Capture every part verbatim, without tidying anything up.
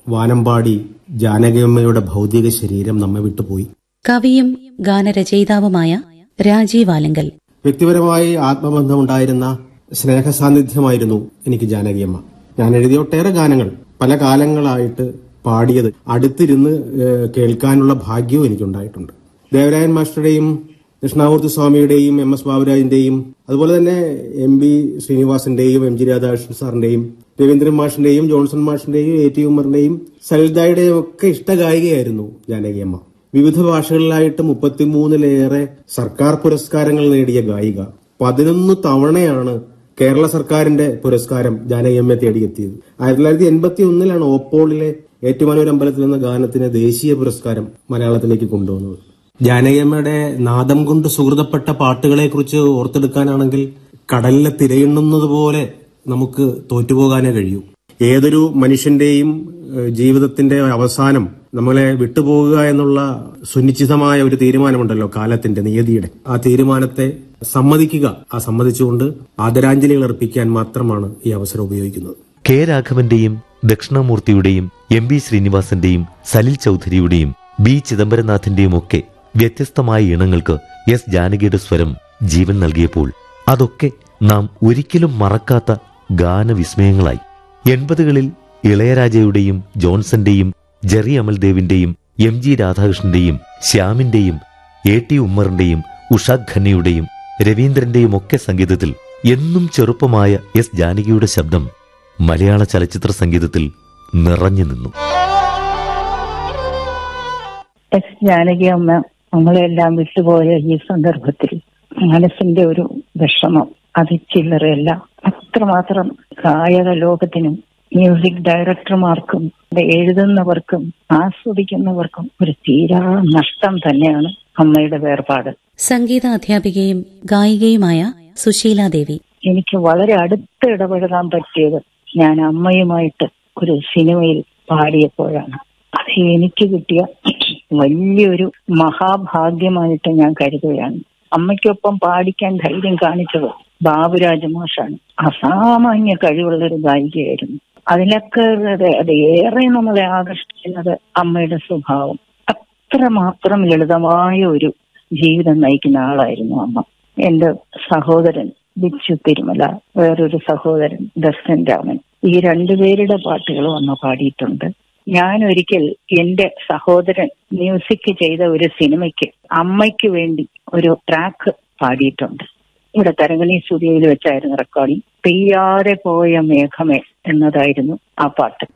വാനമ്പാടി ജാനകിയമ്മയുടെ ഭൗതിക ശരീരം നമ്മെ വിട്ടുപോയി. കവിയും ഗാനരചയിതാവുമായ രാജീവ് ആലങ്കൽ. വ്യക്തിപരമായി ആത്മബന്ധമുണ്ടായിരുന്ന സ്നേഹസാന്നിധ്യമായിരുന്നു എനിക്ക് ജാനകിയമ്മ. ഞാൻ എഴുതിയ ഒട്ടേറെ ഗാനങ്ങൾ പല കാലങ്ങളായിട്ട് പാടിയത് അടുത്തിരുന്ന് കേൾക്കാനുള്ള ഭാഗ്യവും എനിക്കുണ്ടായിട്ടുണ്ട്. ദേവരായൻ മാസ്റ്ററുടെയും കൃഷ്ണമൂർത്തി സ്വാമിയുടെയും എം എസ് ബാബുരാജിന്റെയും അതുപോലെ തന്നെ M B ശ്രീനിവാസന്റെയും M G Radhakrishnan സാറിന്റെയും Raveendran മാഷിന്റെയും Johnson മാഷിന്റെയും A T ഉമ്മറിന്റെയും സലിൽദായുടെയും ഒക്കെ ഇഷ്ടഗായികയായിരുന്നു ജാനകിയമ്മ. വിവിധ ഭാഷകളിലായിട്ട് മുപ്പത്തിമൂന്നിലേറെ സർക്കാർ പുരസ്കാരങ്ങൾ നേടിയ ഗായിക. പതിനൊന്ന് തവണയാണ് കേരള സർക്കാരിന്റെ പുരസ്കാരം ജാനകിയമ്മയെ തേടിയെത്തിയത്. ആയിരത്തി തൊള്ളായിരത്തി എൺപത്തി ഒന്നിലാണ് ഓപ്പോളിലെ ഏറ്റുമാനൂർ അമ്പലത്തിൽ എന്ന ഗാനത്തിന് ദേശീയ പുരസ്കാരം മലയാളത്തിലേക്ക് കൊണ്ടുവന്നത്. ജാനകിയമ്മയുടെ നാദം കൊണ്ട് സുഹൃതപ്പെട്ട പാട്ടുകളെ കുറിച്ച് ഓർത്തെടുക്കാനാണെങ്കിൽ കടലിലെ തിരയെണ്ണുന്നത് പോലെ നമുക്ക് തോറ്റുപോകാനേ കഴിയൂ. ഏതൊരു മനുഷ്യന്റെയും ജീവിതത്തിന്റെ അവസാനം നമ്മളെ വിട്ടുപോകുക എന്നുള്ള സുനിശ്ചിതമായ ഒരു തീരുമാനമുണ്ടല്ലോ, കാലത്തിന്റെ നിയതിയുടെ. ആ തീരുമാനത്തെ സമ്മതിക്കുക. ആ സമ്മതിച്ചുകൊണ്ട് ആദരാഞ്ജലികൾ അർപ്പിക്കാൻ മാത്രമാണ് ഈ അവസരം ഉപയോഗിക്കുന്നത്. K രാഘവന്റെയും ദക്ഷിണാമൂർത്തിയുടെയും M B ശ്രീനിവാസന്റെയും Salil ചൌധരിയുടെയും B ചിദംബരനാഥിന്റെയും ഒക്കെ വ്യത്യസ്തമായ ഇണങ്ങൾക്ക് എസ് ജാനകിയുടെ സ്വരം ജീവൻ നൽകിയപ്പോൾ അതൊക്കെ നാം ഒരിക്കലും മറക്കാത്ത ഗാനവിസ്മയങ്ങളായി. എൺപതുകളിൽ ഇളയരാജയുടെയും ജോൺസന്റെയും Jerry അമൽദേവിന്റെയും M G രാധാകൃഷ്ണന്റെയും ശ്യാമിന്റെയും A T ഉമ്മറിന്റെയും Usha ഖന്നയുടെയും രവീന്ദ്രന്റെയും ഒക്കെ സംഗീതത്തിൽ എന്നും ചെറുപ്പമായ എസ് ജാനകിയുടെ ശബ്ദം മലയാള ചലച്ചിത്ര സംഗീതത്തിൽ നിറഞ്ഞു നിന്നു. എസ് ജാനകി അമ്മ നമ്മളെല്ലാം വിട്ടുപോയ ഈ സന്ദർഭത്തിൽ മനസ്സിന്റെ ഒരു വിഷമം അത് ചില്ലറയല്ല. അത്രമാത്രം ഗായക ലോകത്തിനും മ്യൂസിക് ഡയറക്ടർമാർക്കും എഴുതുന്നവർക്കും ആസ്വദിക്കുന്നവർക്കും ഒരു തീരാ നഷ്ടം തന്നെയാണ് അമ്മയുടെ വേർപാട്. സംഗീത അധ്യാപികയും ഗായികയുമായ സുശീലാദേവി. എനിക്ക് വളരെ അടുത്ത് ഇടപഴകാൻ പറ്റിയത് ഞാൻ അമ്മയുമായിട്ട് ഒരു സിനിമയിൽ പാടിയപ്പോഴാണ്. അത് എനിക്ക് കിട്ടിയ വലിയൊരു മഹാഭാഗ്യമായിട്ട് ഞാൻ കരുതുകയാണ്. അമ്മയ്ക്കൊപ്പം പാടിക്കാൻ ധൈര്യം കാണിച്ചത് ബാബുരാജ് മാഷാണ്. അസാമാന്യ കഴിവുള്ള ഒരു ഗായികയായിരുന്നു. അതിലൊക്കെ അത് ഏറെ നമ്മളെ ആകർഷിക്കുന്നത് അമ്മയുടെ സ്വഭാവം. അത്രമാത്രം ലളിതമായ ഒരു ജീവിതം നയിക്കുന്ന ആളായിരുന്നു അമ്മ. എന്റെ സഹോദരൻ ബിച്ചു തിരുമല, വേറൊരു സഹോദരൻ ദർശൻ രാമൻ, ഈ രണ്ടുപേരുടെ പാട്ടുകളും അമ്മ പാടിയിട്ടുണ്ട്. ഞാൻ ഒരിക്കൽ എന്റെ സഹോദരൻ മ്യൂസിക് ചെയ്ത ഒരു സിനിമയ്ക്ക് അമ്മയ്ക്ക് വേണ്ടി ഒരു ട്രാക്ക് പാടിയിട്ടുണ്ട്. ഇവിടെ തരങ്കണി സ്റ്റുഡിയോയിൽ വെച്ചായിരുന്നു റെക്കോർഡിംഗ്. പെയ്യാതെ പോയ മേഘമേ എന്നതായിരുന്നു ആ പാട്ട്.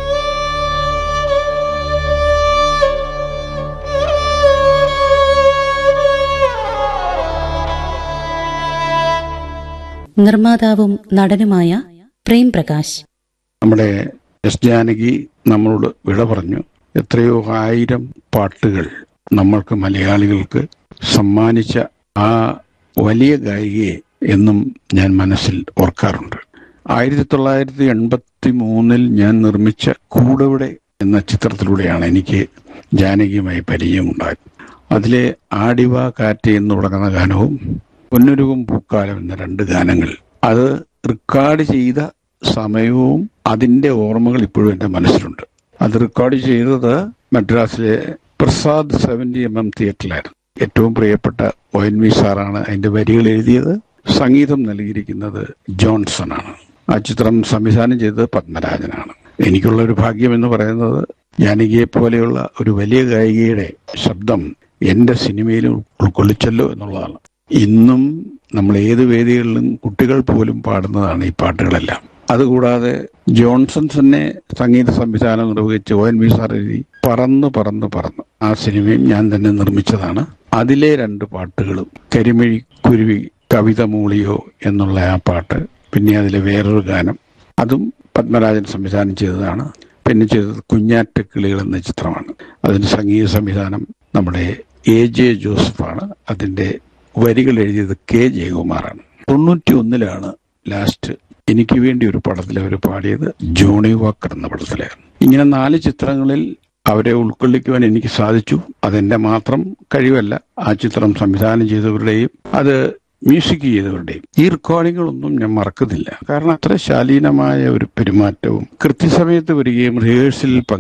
നിർമ്മാതാവും നടനുമായ പ്രേം പ്രകാശ്. നമ്മുടെ എസ് ജാനകി നമ്മളോട് വിട പറഞ്ഞു. എത്രയോ ആയിരം പാട്ടുകൾ നമ്മൾക്ക് മലയാളികൾക്ക് സമ്മാനിച്ച ആ വലിയ ഗായികയെ എന്നും ഞാൻ മനസ്സിൽ ഓർക്കാറുണ്ട്. ആയിരത്തി തൊള്ളായിരത്തി എൺപത്തി മൂന്നിൽ ഞാൻ നിർമ്മിച്ച കൂടവിടെ എന്ന ചിത്രത്തിലൂടെയാണ് എനിക്ക് ജാനകിയുമായി പരിചയമുണ്ടായത്. അതിലെ ആടിവ കാറ്റ് എന്ന് തുടങ്ങുന്ന ഗാനവും പൊന്നുരുകും പൂക്കാലം എന്ന രണ്ട് ഗാനങ്ങൾ, അത് റെക്കോർഡ് ചെയ്ത സമയവും അതിന്റെ ഓർമ്മകൾ ഇപ്പോഴും എന്റെ മനസ്സിലുണ്ട്. അത് റെക്കോർഡ് ചെയ്തത് മദ്രാസിലെ പ്രസാദ് സെവന്റി എം എം തിയേറ്ററിലായിരുന്നു. ഏറ്റവും പ്രിയപ്പെട്ട ഒ എൻ വി സാറാണ് അതിന്റെ വരികൾ എഴുതിയത്. സംഗീതം നൽകിയിരിക്കുന്നത് ജോൺസൺ ആണ്. ആ ചിത്രം സംവിധാനം ചെയ്തത് പത്മരാജനാണ്. എനിക്കുള്ള ഒരു ഭാഗ്യം എന്ന് പറയുന്നത് ജാനകിയെ പോലെയുള്ള ഒരു വലിയ ഗായികയുടെ ശബ്ദം എന്റെ സിനിമയിൽ ഉൾക്കൊള്ളിച്ചല്ലോ എന്നുള്ളതാണ്. ഇന്നും നമ്മൾ ഏത് വേദികളിലും കുട്ടികൾ പോലും പാടുന്നതാണ് ഈ പാട്ടുകളെല്ലാം. അതുകൂടാതെ ജോൺസൺ തന്നെ സംഗീത സംവിധാനം നിർവഹിച്ച് ഒ എൻ വി സാർ എഴുതി പറന്ന് പറന്ന് പറന്ന് ആ സിനിമയും ഞാൻ തന്നെ നിർമ്മിച്ചതാണ്. അതിലെ രണ്ട് പാട്ടുകളും കരിമിഴി കുരുവി കവിത മൂളിയോ എന്നുള്ള ആ പാട്ട്, പിന്നെ അതിലെ വേറൊരു ഗാനം, അതും പത്മരാജൻ സംവിധാനം ചെയ്തതാണ്. പിന്നെ ചെയ്തത് കുഞ്ഞാറ്റക്കിളികൾ എന്ന ചിത്രമാണ്. അതിന് സംഗീത സംവിധാനം നമ്മുടെ എ ജെ ജോസഫാണ്. അതിന്റെ വരികൾ എഴുതിയത് കെ ജയകുമാറാണ്. തൊണ്ണൂറ്റി ഒന്നിലാണ് ലാസ്റ്റ് എനിക്ക് വേണ്ടി ഒരു പടത്തിൽ അവർ പാടിയത്, ജോണി വാക്കർ എന്ന പടത്തിലായിരുന്നു. ഇങ്ങനെ നാല് ചിത്രങ്ങളിൽ അവരെ ഉൾക്കൊള്ളിക്കുവാൻ എനിക്ക് സാധിച്ചു. അതെന്റെ മാത്രം കഴിവല്ല, ആ ചിത്രം സംവിധാനം ചെയ്തവരുടെയും അത് മ്യൂസിക് ചെയ്തവരുടെയും. ഈ റെക്കോർഡിങ്ങുകളൊന്നും ഞാൻ മറക്കുന്നില്ല. കാരണം അത്ര ശാലീനമായ ഒരു പെരുമാറ്റവും കൃത്യസമയത്ത് വരികയും റിഹേഴ്സലിൽ